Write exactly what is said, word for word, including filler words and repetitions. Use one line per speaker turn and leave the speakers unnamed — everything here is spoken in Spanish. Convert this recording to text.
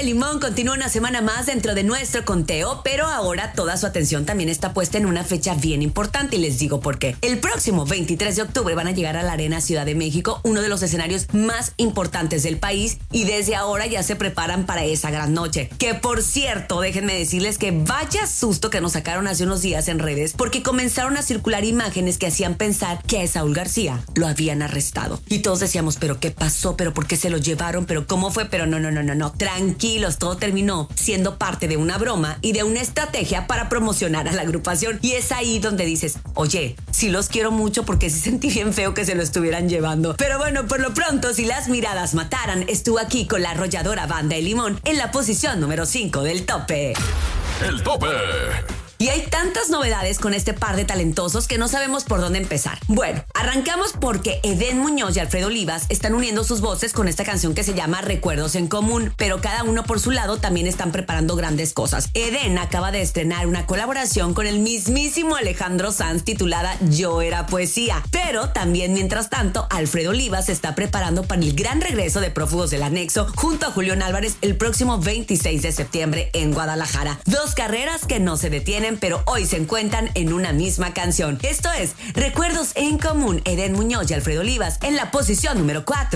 Limón continúa una semana más dentro de nuestro conteo, pero ahora toda su atención también está puesta en una fecha bien importante y les digo por qué. El próximo veintitrés de octubre van a llegar a la Arena Ciudad de México, uno de los escenarios más importantes del país, y desde ahora ya se preparan para esa gran noche. Que por cierto, déjenme decirles que vaya susto que nos sacaron hace unos días en redes, porque comenzaron a circular imágenes que hacían pensar que a Saúl García lo habían arrestado. Y todos decíamos, ¿pero qué pasó? ¿Pero por qué se lo llevaron? ¿Pero cómo fue? Pero no, no, no, no, no. Tranquilos, todo terminó siendo parte de una broma y de una estrategia para promocionar a la agrupación. Y es ahí donde dices, oye, sí los quiero mucho porque sí sentí bien feo que se lo estuvieran llevando. Pero bueno, por lo pronto, si las miradas mataran, estuvo aquí con la arrolladora Banda El Limón en la posición número cinco del tope.
El tope.
Y hay tantas novedades con este par de talentosos que no sabemos por dónde empezar. Bueno, arrancamos porque Edén Muñoz y Alfredo Olivas están uniendo sus voces con esta canción que se llama Recuerdos en Común, pero cada uno por su lado también están preparando grandes cosas. Edén acaba de estrenar una colaboración con el mismísimo Alejandro Sanz titulada Yo Era Poesía, pero también mientras tanto Alfredo Olivas se está preparando para el gran regreso de Prófugos del Anexo junto a Julián Álvarez el próximo veintiséis de septiembre en Guadalajara. Dos carreras que no se detienen, pero hoy se encuentran en una misma canción. Esto es Recuerdos en Común, Edén Muñoz y Alfredo Olivas en la posición número cuatro.